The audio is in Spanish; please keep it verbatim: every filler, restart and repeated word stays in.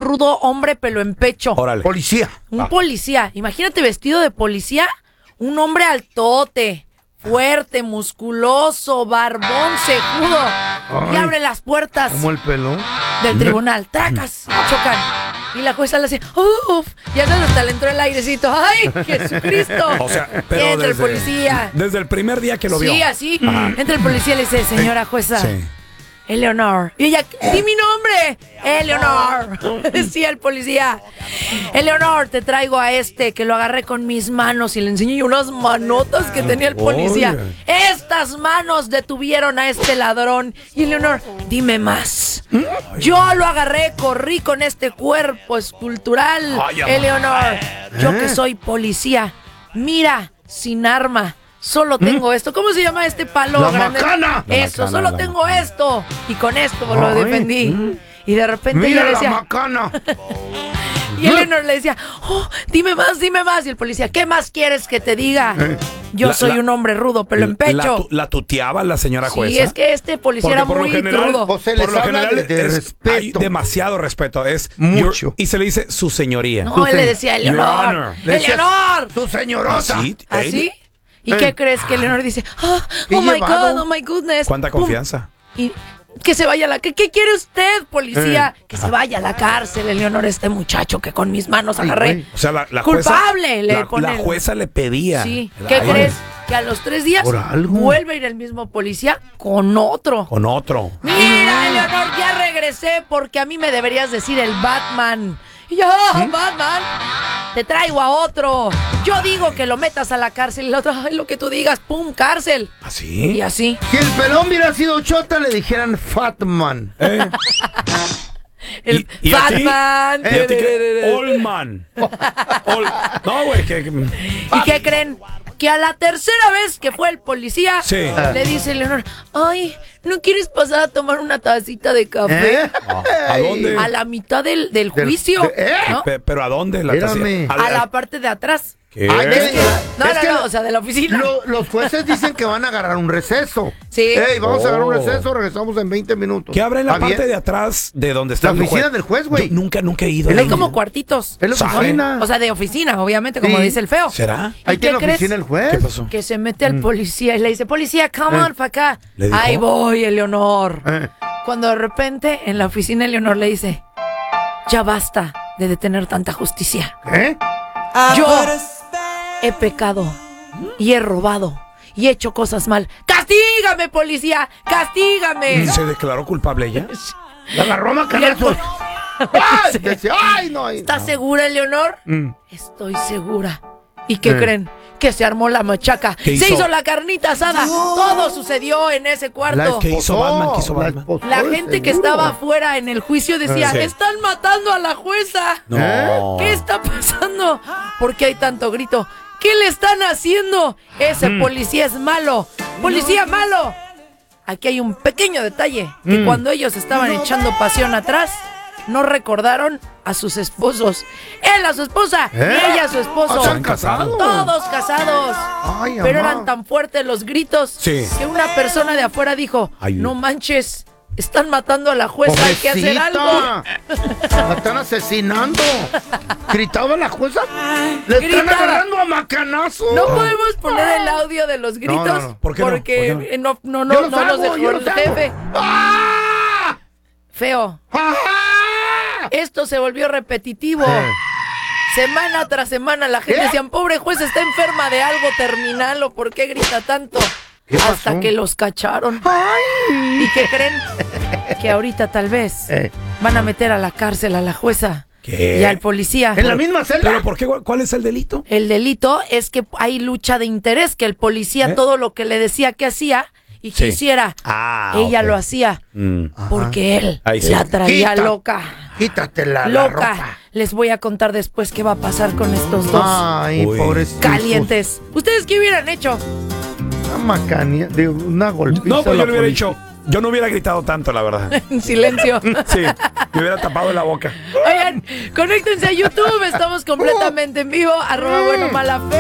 rudo hombre pelo en pecho. Órale. Policía. Un Ah. policía. Imagínate vestido de policía. Un hombre altote, fuerte, musculoso, barbón, cejudo. Y Ay. abre las puertas Como el pelo. del tribunal. Tracas, chocan. Y la jueza le hace, uff, ya hasta le entró el airecito. ¡Ay, Jesucristo! O sea, Y pero entra desde, el policía. Desde el primer día que lo vio. Sí, así. Entra el policía y le dice, señora jueza, Sí. Eleonor. Y ella, di mi nombre. Eleonor. Decía el policía. Eleonor, te traigo a este que lo agarré con mis manos y le enseñé unas manotas que tenía el policía. Oye. Estas manos detuvieron a este ladrón. Y Eleonor, dime más. Yo lo agarré, corrí con este cuerpo escultural. Ay, amor. Eleonor, yo ¿Eh? que soy policía. Mira, sin arma. Solo tengo esto. ¿Cómo se llama este palo La grande? macana. La Eso, macana, solo la tengo macana. esto. Y con esto lo Ay, defendí. mm. Y de repente Mira ella la decía, macana. y Eleanor le decía, oh, dime más, dime más. Y el policía, ¿qué más quieres que te diga? Yo La- soy la- un hombre rudo, pelo en La, pecho. tu- la tuteaba la señora jueza. Sí, es que este policía Porque era por lo muy general, rudo. pues, se les por lo habla general de- de es- respeto. hay demasiado respeto. Es Mucho. your- y se le dice su señoría. No, él le decía, Your Eleanor, Honor. Le decías, Eleanor. Tu señorota. ¿Así? ¿Así? ¿Y Eh. qué crees que Eleanor dice? Oh, Qué oh my llevado. God, oh my goodness. ¿Cuánta Pum. confianza? Y que se vaya a la... ¿Qué, qué quiere usted, policía? Eh. Que se vaya a la cárcel, Eleonor, este muchacho que con mis manos Ay, agarré. güey. O sea, la, la jueza. Culpable, le la, pone la el- jueza le pedía. Sí. Ay, ¿Qué crees? Que a los tres días Por algo. vuelve a ir el mismo policía con otro. Con otro. Mira, Eleonor, ya regresé porque a mí me deberías decir el Batman. Y yo, "Oh, Batman, te traigo a otro. Yo digo que lo metas a la cárcel y el otro, "Ay, lo que tú digas, pum, cárcel." ¿Así? Y así. Si el pelón hubiera sido chota, le dijeran Fatman. ¿Eh? El ¿Y- y a ti? Batman. ¿Y a ti qué? Allman. All- No, güey, que... que- ¿Y qué creen? Que a la tercera vez que fue el policía, Sí. le dice Leonor, ay, ¿no quieres pasar a tomar una tacita de café? ¿Eh? ¿A dónde? A la mitad del, del Del- juicio, de- ¿eh? ¿no? Pe- ¿Pero a dónde? La Espérame. taza- A la parte de atrás. ¿Qué? Ay, Es que- no, Es no, que no, lo- o sea, de la oficina. Lo- los jueces dicen que van a agarrar un receso. Sí. Ey, vamos a agarrar un Oh. receso, regresamos en veinte minutos. ¿Qué abre en la ¿Está parte bien? de atrás de donde está La el oficina juez? del juez, güey. Yo nunca, nunca he ido. Es Hay ahí. como cuartitos. Es la ¿Sabe? oficina. O sea, de oficina, obviamente, como Sí. dice el feo. ¿Será? Ahí ¿Y tiene qué la crees? oficina el juez. ¿Qué pasó? Que se mete al policía y le dice, policía, come Eh. on, para acá. ¿Le dijo? Ahí voy, Eleonor. Eh. Cuando de repente en la oficina Eleonor le dice, ya basta de detener tanta justicia. ¿Eh? Yo he pecado y he robado y he hecho cosas mal. ¡Castígame, policía! ¡Castígame! ¿Se declaró culpable ella? La agarró Y el macanazo. pol- ¡Ay! Decía, ¡ay, no! ay, ¿Estás no. segura, Eleonor? Mm. Estoy segura. ¿Y qué Eh. creen? Que se armó la machaca. ¿Qué Se hizo? hizo la carnita asada. Todo sucedió en ese La cuarto. ¿Qué hizo esposó, Batman? ¿Qué hizo la Batman? esposó, La de gente que seguro. estaba afuera en el juicio decía, Sí. están matando a la jueza. No. ¿Qué está pasando? ¿Por qué hay tanto grito? ¿Qué le están haciendo? Ese Mm. policía es malo. ¡Policía malo! Aquí hay un pequeño detalle. Que Mm. cuando ellos estaban echando pasión atrás, no recordaron a sus esposos. Él a su esposa ¿Eh? y ella a su esposo. ¿Ah, ¿están casados? Todos casados. Ay, Pero amá. eran tan fuertes los gritos Sí. que una persona de afuera dijo, Ay. no manches, están matando a la jueza, hay que hacer algo. Pobrecita. La están asesinando. ¿Gritaba la jueza? Le están Gritaba. agarrando a macanazo. No podemos poner el audio de los gritos No, no, no. ¿Por qué no? porque ¿Por qué eh, no, no, Yo no, los no nos hago, dejó yo el los hago. jefe. ¡Ah! Feo. ¡Ah! Esto se volvió repetitivo. Eh. Semana tras semana la gente ¿Qué? decía, pobre juez, está enferma de algo terminal o por qué grita tanto. ¿Qué Hasta pasó? que los cacharon. ¡Ay! ¿Y qué creen? Que ahorita tal vez Eh. van a meter a la cárcel a la jueza ¿Qué? y al policía. ¿En la misma celda? ¿Pero por qué? ¿Cuál es el delito? El delito es que hay lucha de interés, que el policía ¿Eh? todo lo que le decía que hacía y que Sí. hiciera, Ah, ella ok. lo hacía Mm. porque él Ahí sí. la traía Quita- loca. Quítatela la Loca. ropa. Les voy a contar después qué va a pasar con estos dos Ay, Uy. pobrecito. calientes. ¿Ustedes qué hubieran hecho? Una macanía, de una golpiza. No, pues a yo la le hubiera policía. dicho, yo no hubiera gritado tanto, la verdad. En silencio. Sí, me hubiera tapado la boca. Oigan, conéctense a YouTube. Estamos completamente en vivo. Arroba bueno mala fe.